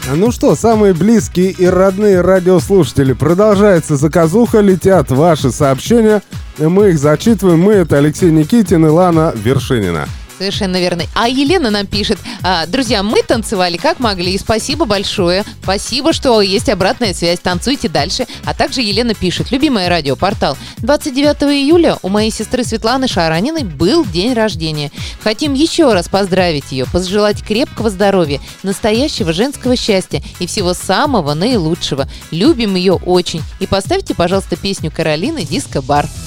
Ну что, самые близкие и родные радиослушатели, продолжается заказуха, летят ваши сообщения. Мы их зачитываем. Мы — это Алексей Никитин и Лана Вершинина. Совершенно верно. А Елена нам пишет: друзья, мы танцевали как могли, и спасибо большое. Спасибо, что есть обратная связь. Танцуйте дальше. А также Елена пишет: любимое радиопортал. 29 июля у моей сестры Светланы Шараниной был день рождения. Хотим еще раз поздравить ее, пожелать крепкого здоровья, настоящего женского счастья и всего самого наилучшего. Любим ее очень. И поставьте, пожалуйста, песню Каролины «Диско-бар».